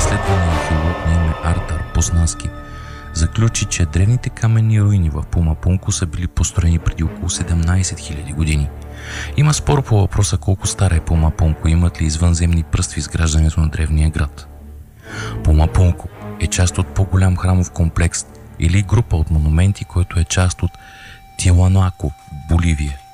изследвания археолог на име Артар Познаски заключи, че древните каменни руини в Пумапунко са били построени преди около 17 000 години. Има спор по въпроса колко стара е Пумапунко, имат ли извънземни пръст в изграждането на древния град. Пумапунко е част от по-голям храмов комплекс или група от монументи, който е част от Тиуанако, Боливия.